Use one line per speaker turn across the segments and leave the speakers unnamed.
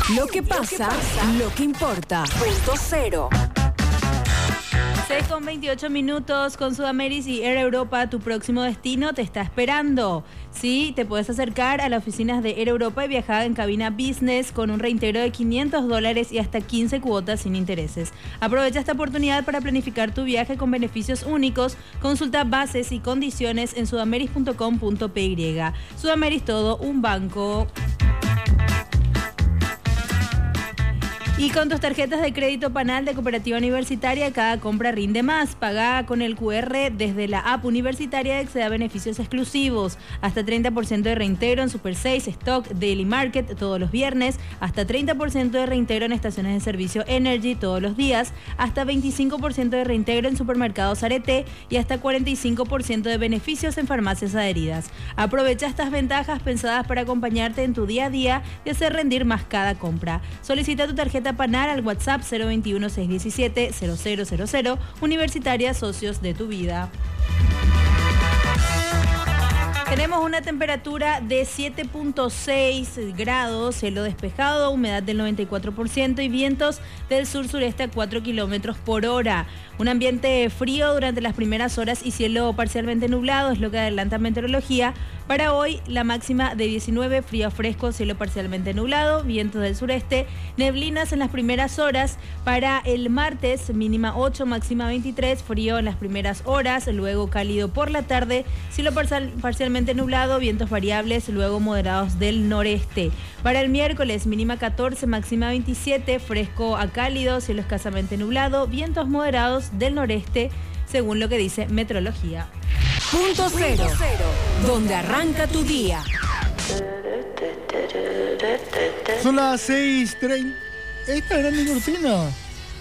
Lo que pasa, lo que importa. Punto cero.
6:28 con Sudameris y Air Europa, tu próximo destino te está esperando. Sí, te puedes acercar a las oficinas de Air Europa y viajar en cabina business con un reintegro de $500 y hasta 15 cuotas sin intereses. Aprovecha esta oportunidad para planificar tu viaje con beneficios únicos. Consulta bases y condiciones en sudameris.com.py. Sudameris, todo un banco. Y con tus tarjetas de crédito Panal de Cooperativa Universitaria, cada compra rinde más. Paga con el QR desde la app universitaria y accede a beneficios exclusivos. Hasta 30% de reintegro en Super 6, Stock, Daily Market todos los viernes. Hasta 30% de reintegro en estaciones de servicio Energy todos los días. Hasta 25% de reintegro en supermercados Arete y hasta 45% de beneficios en farmacias adheridas. Aprovecha estas ventajas pensadas para acompañarte en tu día a día y hacer rendir más cada compra. Solicita tu tarjeta Panal al WhatsApp 021-617-0000. Universitaria, socios de tu vida. Tenemos una temperatura de 7.6 grados, cielo despejado, humedad del 94% y vientos del sur-sureste a 4 kilómetros por hora. Un ambiente frío durante las primeras horas y cielo parcialmente nublado es lo que adelanta meteorología. Para hoy, la máxima de 19, frío a fresco, cielo parcialmente nublado, vientos del sureste, neblinas en las primeras horas. Para el martes, mínima 8, máxima 23, frío en las primeras horas, luego cálido por la tarde, cielo parcialmente nublado, vientos variables, luego moderados del noreste. Para el miércoles, mínima 14, máxima 27, fresco a cálido, cielo escasamente nublado, vientos moderados del noreste, según lo que dice meteorología.
Punto cero, donde arranca tu día.
Son las 6:30. Esta era mi cortina.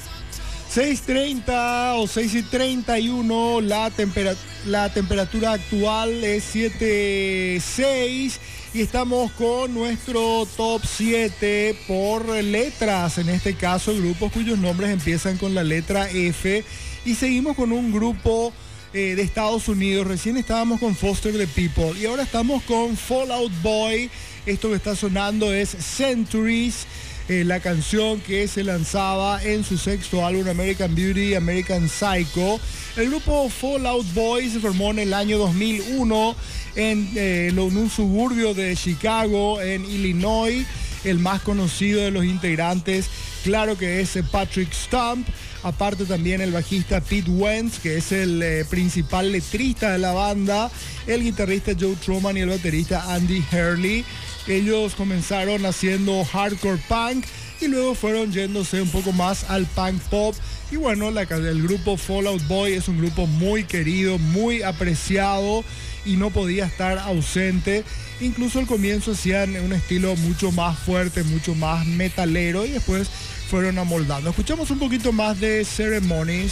6:30 o 6:31. La temperatura actual es 7.6 y estamos con nuestro top 7 por letras. En este caso, grupos cuyos nombres empiezan con la letra F. Y seguimos con un grupo de Estados Unidos. Recién estábamos con Foster the People y ahora estamos con Fall Out Boy. Esto que está sonando es Centuries, la canción que se lanzaba en su sexto álbum American Beauty, American Psycho. El grupo Fall Out Boy se formó en el año 2001 en un suburbio de Chicago, en Illinois. El más conocido de los integrantes, claro que es Patrick Stump. Aparte también el bajista Pete Wentz, que es el principal letrista de la banda, el guitarrista Joe Truman y el baterista Andy Hurley. Ellos comenzaron haciendo hardcore punk y luego fueron yéndose un poco más al punk pop. Y bueno, el grupo Fall Out Boy es un grupo muy querido, muy apreciado y no podía estar ausente. Incluso al comienzo hacían un estilo mucho más fuerte, mucho más metalero y después fueron amoldando. Escuchamos un poquito más de Ceremonies.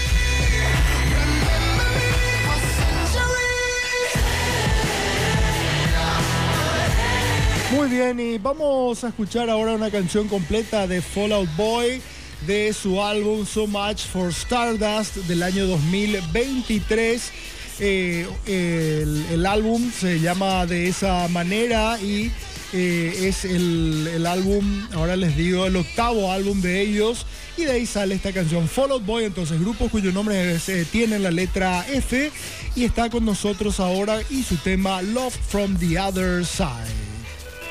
Muy bien, y vamos a escuchar ahora una canción completa de Fall Out Boy de su álbum So Much for Stardust del año 2023. El álbum se llama de esa manera y es el álbum, ahora les digo, el octavo álbum de ellos, y de ahí sale esta canción Fall Out Boy. Entonces, grupos cuyos nombres tienen la letra F, y está con nosotros ahora y su tema Love from the Other Side.